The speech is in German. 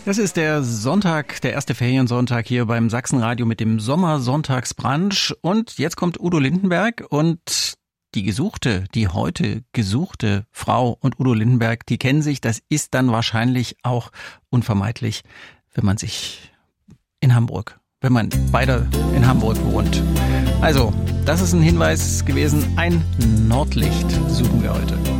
Das ist der Sonntag, der erste Feriensonntag hier beim Sachsenradio mit dem Sommersonntagsbrunch. Und jetzt kommt Udo Lindenberg und die heute gesuchte Frau und Udo Lindenberg, die kennen sich. Das ist dann wahrscheinlich auch unvermeidlich, wenn man beide in Hamburg wohnt. Also, das ist ein Hinweis gewesen. Ein Nordlicht suchen wir heute.